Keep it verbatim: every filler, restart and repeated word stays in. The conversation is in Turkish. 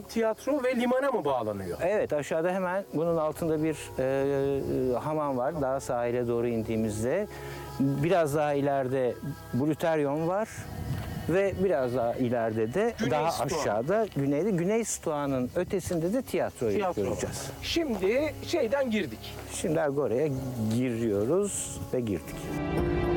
tiyatro ve limana mı bağlanıyor? Evet, aşağıda hemen bunun altında bir e, e, hamam var. Daha sahile doğru indiğimizde. Biraz daha ileride Bruteryon var. Ve biraz daha ileride de Güney daha Stoğa. aşağıda güneyde Güney Stoğa'nın ötesinde de tiyatroyu Tiyatro. göreceğiz. Şimdi şeyden girdik. Şimdi Agora'ya giriyoruz ve girdik.